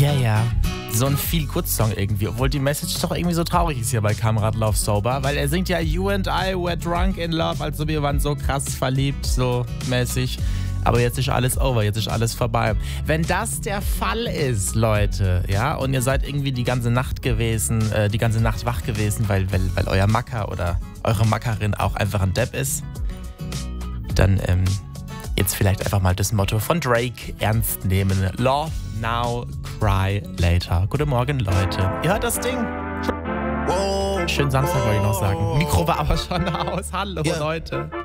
Ja, ja. So ein Feel-Good-Song irgendwie, obwohl die Message doch irgendwie so traurig ist hier bei Kamerad Love Sober, weil er singt ja You and I were drunk in love, also wir waren so krass verliebt, so mäßig. Aber jetzt ist alles over, jetzt ist alles vorbei. Wenn das der Fall ist, Leute, ja, und ihr seid irgendwie die ganze Nacht wach gewesen, weil euer Macker oder eure Mackerin auch einfach ein Depp ist, dann jetzt vielleicht einfach mal das Motto von Drake ernst nehmen. Love now, cry later. Guten Morgen, Leute. Ihr hört das Ding? Schönen Samstag, wollte ich noch sagen. Mikro war aber schon aus. Hallo, Leute.